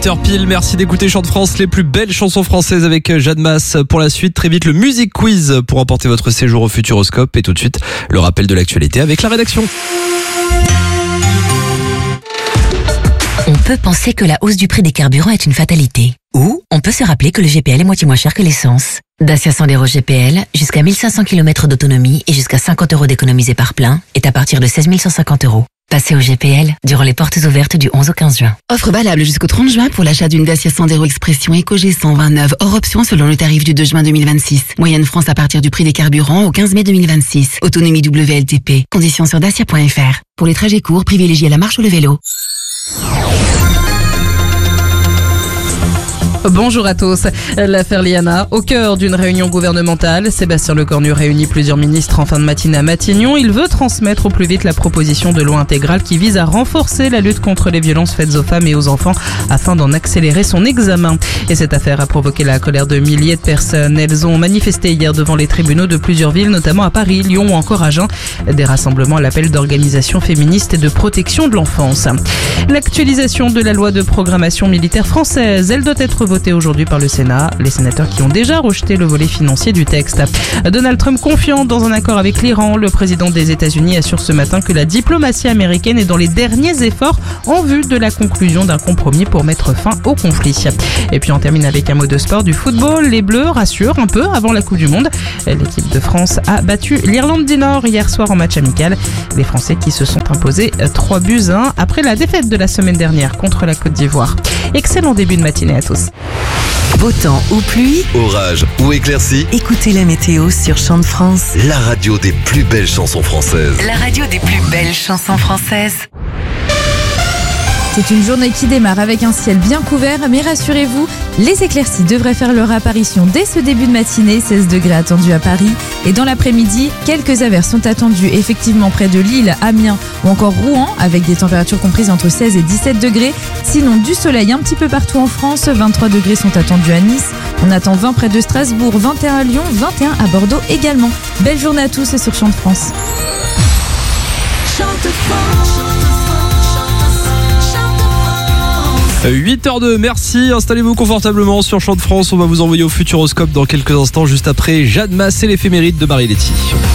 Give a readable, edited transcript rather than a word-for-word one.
Pile, merci d'écouter Chant de France, les plus belles chansons françaises avec Jade Masse. Pour la suite, très vite, le Music Quiz pour emporter votre séjour au Futuroscope. Et tout de suite, le rappel de l'actualité avec la rédaction. On peut penser que la hausse du prix des carburants est une fatalité. Ou on peut se rappeler que le GPL est moitié moins cher que l'essence. Dacia Sandero GPL, jusqu'à 1500 km d'autonomie et jusqu'à 50 € d'économisés par plein, est à partir de 16 150 €. Passez au GPL durant les portes ouvertes du 11 au 15 juin. Offre valable jusqu'au 30 juin pour l'achat d'une Dacia Sandero Expression Eco G129 hors option selon le tarif du 2 juin 2026. Moyenne France à partir du prix des carburants au 15 mai 2026. Autonomie WLTP. Conditions sur dacia.fr. Pour les trajets courts, privilégiez la marche ou le vélo. Bonjour à tous. L'affaire Liana, au cœur d'une réunion gouvernementale. Sébastien Lecornu réunit plusieurs ministres en fin de matinée à Matignon. Il veut transmettre au plus vite la proposition de loi intégrale qui vise à renforcer la lutte contre les violences faites aux femmes et aux enfants afin d'en accélérer son examen. Et cette affaire a provoqué la colère de milliers de personnes. Elles ont manifesté hier devant les tribunaux de plusieurs villes, notamment à Paris, Lyon ou encore Agen. Des rassemblements à l'appel d'organisations féministes et de protection de l'enfance. L'actualisation de la loi de programmation militaire française, elle doit être votée aujourd'hui par le Sénat, les sénateurs qui ont déjà rejeté le volet financier du texte. Donald Trump confiant dans un accord avec l'Iran, le président des États-Unis assure ce matin que la diplomatie américaine est dans les derniers efforts en vue de la conclusion d'un compromis pour mettre fin au conflit. Et puis on termine avec un mot de sport, du football. Les Bleus rassurent un peu avant la Coupe du Monde. L'équipe de France a battu l'Irlande du Nord hier soir en match amical. Les Français qui se sont imposés 3-1 après la défaite de la semaine dernière contre la Côte d'Ivoire. Excellent début de matinée à tous. Beau temps ou pluie, orage ou éclaircie, écoutez la météo sur Chant de France. la radio des plus belles chansons françaises. La radio des plus belles chansons françaises. C'est une journée qui démarre avec un ciel bien couvert, mais rassurez-vous, les éclaircies devraient faire leur apparition dès ce début de matinée, 16 degrés attendus à Paris. Et dans l'après-midi, quelques averses sont attendues effectivement près de Lille, Amiens ou encore Rouen, avec des températures comprises entre 16 et 17 degrés. Sinon, du soleil un petit peu partout en France, 23 degrés sont attendus à Nice. On attend 20 près de Strasbourg, 21 à Lyon, 21 à Bordeaux également. Belle journée à tous et sur Chant de France. 8h02, merci, installez-vous confortablement sur Chant de France. On va vous envoyer au Futuroscope dans quelques instants, juste après Jade Masse et l'éphéméride de Marie Letty.